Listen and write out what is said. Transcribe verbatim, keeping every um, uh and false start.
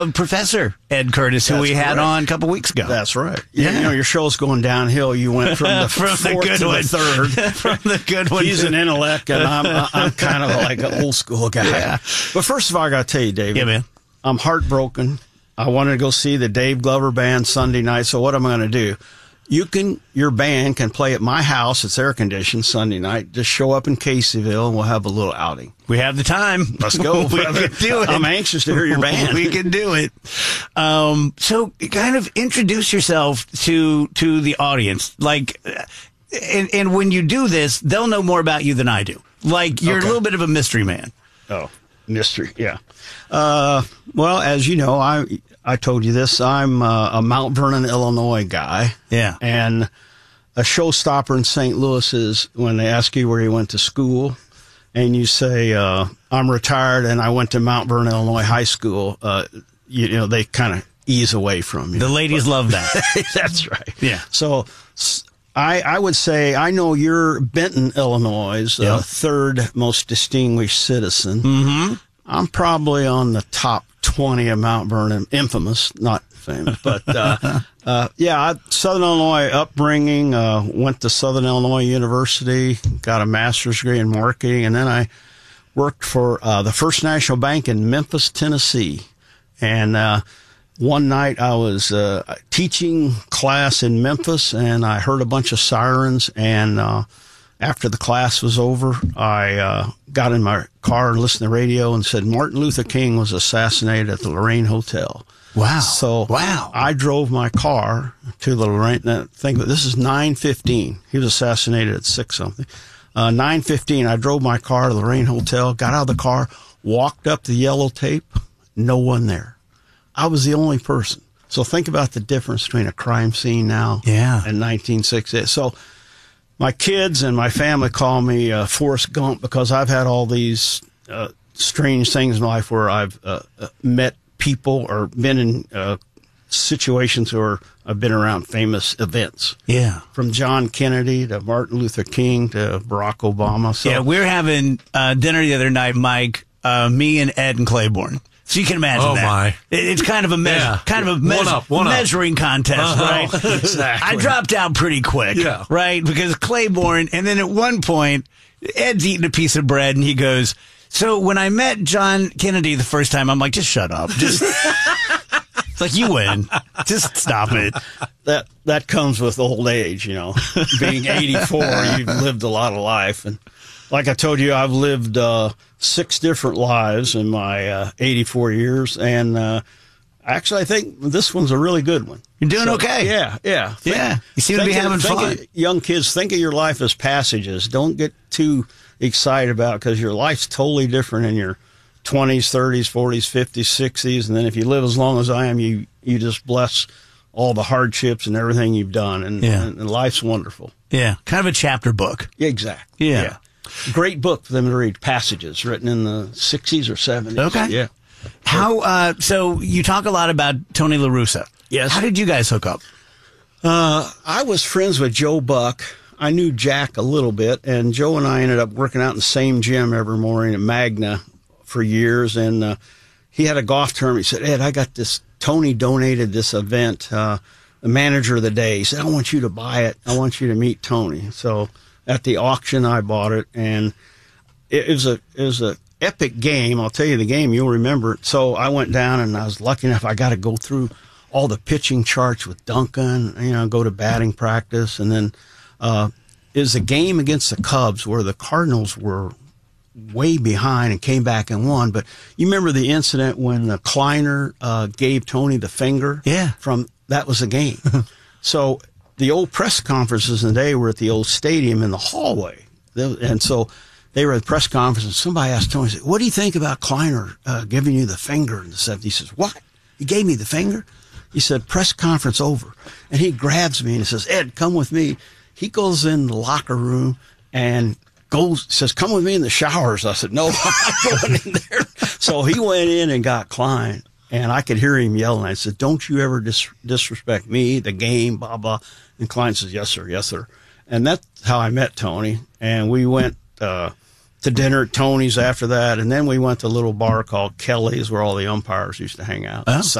Professor Ed Curtis, who That's we had correct. on a couple weeks ago. That's right. Yeah. You know, your show's going downhill. You went from the From the fourth good to one. the third. From the good one. He's to- an intellect, and I'm I'm kind of like an old school guy. Yeah. But first of all, I got to tell you, David. Yeah, man. I'm heartbroken. I wanted to go see the Dave Glover Band Sunday night. So what am I going to do? You can, your band can play at my house. It's air conditioned Sunday night. Just show up in Caseyville, and we'll have a little outing. We have the time. Let's go. we brother. can do it. I'm anxious to hear your band. We can do it. Um, so kind of introduce yourself to, to the audience. Like, uh, and, and when you do this, they'll know more about you than I do. Like, you're Okay. a little bit of a mystery man. Oh, mystery. Yeah. Uh, well, as you know, I I told you this. I'm uh, a Mount Vernon, Illinois guy. Yeah. And a showstopper in Saint Louis is when they ask you where you went to school, and you say uh, I'm retired and I went to Mount Vernon, Illinois High School. Uh, you, you know, they kind of ease away from you. The ladies love that. That's right. Yeah. So s- I, I would say I know you're Benton, Illinois' uh, Yeah. third most distinguished citizen. Mm-hmm. I'm probably on the top twenty of Mount Vernon, infamous, not famous, but uh, uh, yeah, I, Southern Illinois upbringing. Uh, went to Southern Illinois University, got a master's degree in marketing, and then I worked for uh, the First National Bank in Memphis, Tennessee. And uh, one night I was uh, teaching class in Memphis, and I heard a bunch of sirens. And uh, after the class was over, I uh, got in my car and listened to the radio and said Martin Luther King was assassinated at the Lorraine Hotel. Wow. So wow. I drove my car to the Lorraine. Now, think of it, this is nine fifteen. He was assassinated at six something. Uh, nine fifteen. I drove my car to the Lorraine Hotel. Got out of the car, walked up the yellow tape. No one there. I was the only person. So think about the difference between a crime scene now Yeah. and nineteen sixty. So my kids and my family call me uh, Forrest Gump because I've had all these uh, strange things in life where I've uh, uh, met people or been in uh, situations where I've been around famous events. Yeah. From John Kennedy to Martin Luther King to Barack Obama. So Yeah, we were having uh, dinner the other night, Mike, uh, me and Ed and Claiborne. So you can imagine Oh, that. my. It- It's kind of a measure, Yeah. kind of a One meas- up, one up. measuring contest, Uh-huh. right? Exactly. I dropped out pretty quick, Yeah. right? Because Claiborne, and then at one point, Ed's eating a piece of bread, and he goes, so when I met John Kennedy the first time, I'm like, just shut up. Just, it's like, you win. Just stop it. that that comes with old age, you know. Being eighty-four, you've lived a lot of life, and like I told you, I've lived uh, six different lives in my uh, eighty-four years, and uh, actually, I think this one's a really good one. You're doing So, okay. Yeah, yeah, Think- Yeah. You seem to be think of- having think fun. of- young kids, think of your life as passages. Don't get too excited about it because your life's totally different in your twenties, thirties, forties, fifties, sixties, and then if you live as long as I am, you you just bless all the hardships and everything you've done, and, Yeah. and, and life's wonderful. Yeah, kind of a chapter book. Yeah, exactly. Yeah. Great book for them to read. Passages written in the sixties or seventies. Okay. Yeah. How, uh, so you talk a lot about Tony La Russa. Yes. How did you guys hook up? Uh, I was friends with Joe Buck. I knew Jack a little bit, and Joe and I ended up working out in the same gym every morning at Magna for years. And uh, he had a golf tournament. He said, Ed, I got this. Tony donated this event, uh, the manager of the day. He said, I want you to buy it. I want you to meet Tony. So at the auction, I bought it, and it was a it was a epic game. I'll tell you the game. You'll remember it. So I went down, and I was lucky enough. I got to go through all the pitching charts with Duncan, you know, go to batting practice. And then uh, it was a game against the Cubs where the Cardinals were way behind and came back and won. But you remember the incident when uh, Kleiner uh, gave Tony the finger? Yeah. From that was a game. So the old press conferences in the day were at the old stadium in the hallway. And so they were at the press conference, and somebody asked Tony, said, what do you think about Kleiner uh, giving you the finger in the seventies? He says, what? He gave me the finger? He said, press conference over. And he grabs me and he says, Ed, come with me. He goes in the locker room and goes, says, come with me in the showers. I said, no, I'm not going in there. So he went in and got Klein, and I could hear him yelling. I said, don't you ever dis- disrespect me, the game, blah, blah. And Klein says, yes, sir, yes, sir. And that's how I met Tony. And we went uh, to dinner at Tony's after that, and then we went to a little bar called Kelly's where all the umpires used to hang out. Oh.